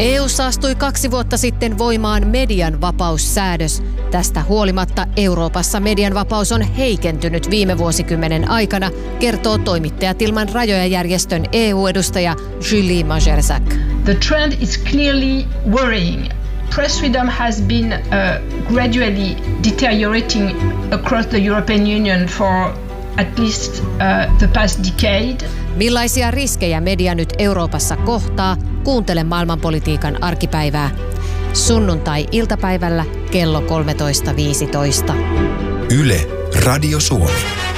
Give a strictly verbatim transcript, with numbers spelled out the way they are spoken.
E U:ssa astui kaksi vuotta sitten voimaan median vapaussäädös. Tästä huolimatta Euroopassa median vapaus on heikentynyt viime vuosikymmenen aikana, kertoo Toimittajat ilman rajoja -järjestön E U-edustaja Julie Majerczak. The trend is clearly worrying. Press freedom has been uh, gradually deteriorating across the European Union for at least uh, the past decade. Millaisia riskejä media nyt Euroopassa kohtaa? Kuuntele maailmanpolitiikan arkipäivää. Sunnuntai-iltapäivällä kello kolmetoista viisitoista. Yle, Radio Suomi.